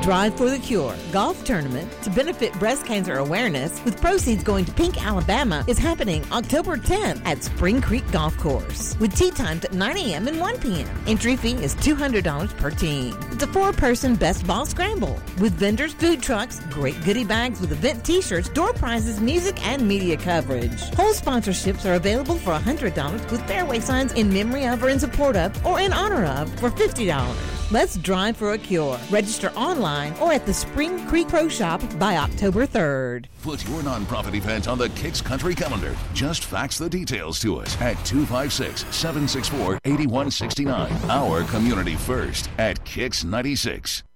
Drive for the Cure golf tournament to benefit breast cancer awareness with proceeds going to Pink, Alabama is happening October 10th at Spring Creek Golf Course with tee times at 9 a.m. and 1 p.m. Entry fee is $200 per team. It's a 4-person best ball scramble with vendors, food trucks, great goodie bags with event t-shirts, door prizes, music, and media coverage. Whole sponsorships are available for $100 with fairway signs in memory of or in support of or in honor of for $50. Let's drive for a cure. Register online or at the Spring Creek Pro Shop by October 3rd. Put your nonprofit event on the Kicks Country calendar. Just fax the details to us at 256-764-8169. Our community first at Kicks 96.